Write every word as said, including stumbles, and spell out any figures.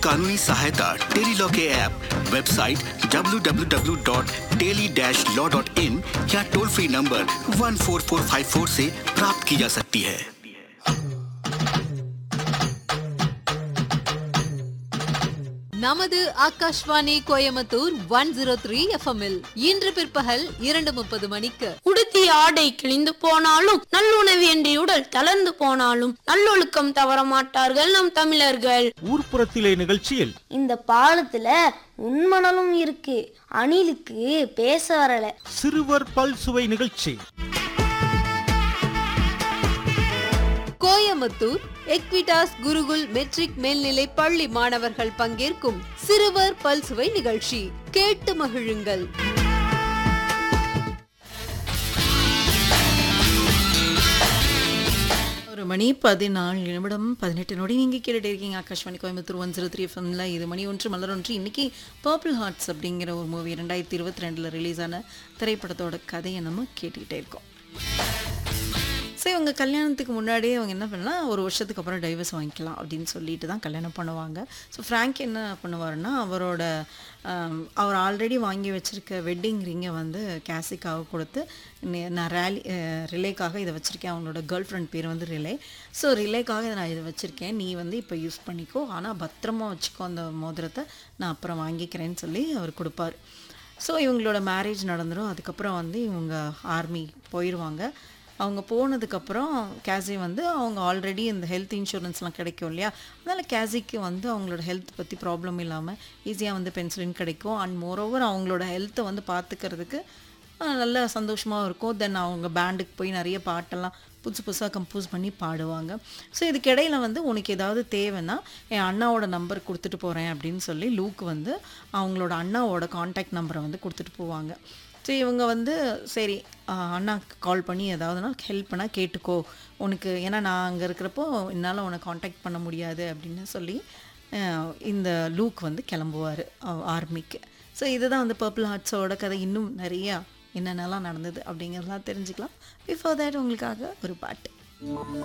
कानूनी सहायता tele law के app, website W W W dot tele dash law dot in या toll free number one four four five four से प्राप्त की जा सकती है। நமது Akashvani Coimbatore one zero three எஃப்எம்மில் இன்று பிற்பகல் இரண்டு முப்பது மணிக்கு உடுத்திய ஆடை கிழிந்து போனாலும் நல்லுணவு என்று உடல் தளர்ந்து போனாலும் நல்லொழுக்கம் தவற மாட்டார்கள் நம் தமிழர்கள். ஊர்ப்புறத்திலே நிகழ்ச்சியில் இந்த பாலத்துல உண்மணலும் இருக்கு, அணிலுக்கு பேச வரல. சிறுவர் பல் சுவை நிகழ்ச்சி கோயம்புத்தூர் எக்விடாஸ் குருகுல் மெட்ரிக் மேல்நிலை பள்ளி மாணவர்கள் பங்கேற்கும் சிறுவர் பல்சுவை நிகழ்ச்சி கேட்டு மகிழுங்கள். ஒரு மணி பதினாலு நிமிடம் பதினெட்டு நொடி நீங்கள் கேட்டுட்டு இருக்கீங்க Akashvani Coimbatore one zero three எஃப்எம்ல. இது மணி ஒன்று மலர் ஒன்று. இன்னைக்கு பர்பிள் ஹார்ட்ஸ் அப்படிங்கிற ஒரு மூவி ரெண்டாயிரத்தி இருபத்தி ரெண்டில் ரிலீஸ் ஆன திரைப்படத்தோட கதையை நம்ம கேட்டுக்கிட்டே இருக்கோம். ஸோ இவங்க கல்யாணத்துக்கு முன்னாடியே அவங்க என்ன பண்ணலாம், ஒரு வருஷத்துக்கு அப்புறம் டைவர்ஸ் வாங்கிக்கலாம் அப்படின்னு சொல்லிட்டு தான் கல்யாணம் பண்ணுவாங்க. ஸோ ஃப்ராங்க் என்ன பண்ணுவார்னா, அவரோட அவர் ஆல்ரெடி வாங்கி வச்சுருக்க வெட்டிங் ரிங்கை வந்து கேசிக்காக கொடுத்து, நான் ரேலி ரிலேக்காக இதை வச்சுருக்கேன், அவங்களோட கேர்ள் ஃப்ரெண்ட் பேர் வந்து ரிலே, ஸோ ரிலேக்காக நான் இதை வச்சுருக்கேன், நீ வந்து இப்போ யூஸ் பண்ணிக்கோ, ஆனால் பத்திரமா வச்சுக்கோ அந்த மோதிரத்தை, நான் அப்புறம் வாங்கிக்கிறேன்னு சொல்லி அவர் கொடுப்பார். ஸோ இவங்களோட மேரேஜ் நடந்துடும். அதுக்கப்புறம் வந்து இவங்க ஆர்மி போயிடுவாங்க. அவங்க போனதுக்கப்புறம் கேசி வந்து அவங்க ஆல்ரெடி இந்த ஹெல்த் இன்சூரன்ஸ்லாம் கிடைக்கும் இல்லையா, அதனால் கேசிக்கு வந்து அவங்களோட ஹெல்த் பற்றி ப்ராப்ளம் இல்லாமல் ஈஸியாக வந்து பென்சிலின் கிடைக்கும். அண்ட் மோரோவர் அவங்களோட ஹெல்த்தை வந்து பார்த்துக்கிறதுக்கு நல்ல சந்தோஷமாக இருக்கும். தென் அவங்க பேண்டுக்கு போய் நிறைய பாட்டெல்லாம் புதுசு புதுசாக கம்போஸ் பண்ணி பாடுவாங்க. ஸோ இதுக்கிடையில் வந்து உனக்கு ஏதாவது தேவைன்னா என் அண்ணாவோட நம்பர் கொடுத்துட்டு போகிறேன் அப்படின்னு சொல்லி லூக் வந்து அவங்களோட அண்ணாவோட காண்டாக்ட் நம்பரை வந்து கொடுத்துட்டு போவாங்க. ஸோ இவங்க வந்து சரி அண்ணாக்கு கால் பண்ணி ஏதாவதுனா ஹெல்ப் பண்ணால் கேட்டுக்கோ உனக்கு, ஏன்னா நான் அங்கே இருக்கிறப்போ என்னால் உன்னை காண்டாக்ட் பண்ண முடியாது அப்படின்னு சொல்லி இந்த லூக் வந்து கிளம்புவார் ஆர்மிக்கு. ஸோ இதுதான் வந்து பர்பிள் ஹார்ட்ஸோட கதை. இன்னும் நிறையா என்னென்னலாம் நடந்தது அப்படிங்கிறதெல்லாம் தெரிஞ்சுக்கலாம். பிஃபோர் தேட் உங்களுக்காக ஒரு பாட்டு.